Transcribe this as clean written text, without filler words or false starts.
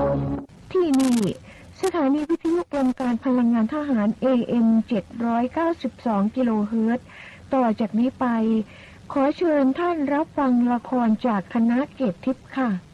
ที่นี่สถานีวิทยุกรมการพลังงานทหาร AM 792 กิโลเฮิรตซ์ต่อจากนี้ไปขอเชิญท่านรับฟังละครจากคณะเกตทิพย์ค่ะ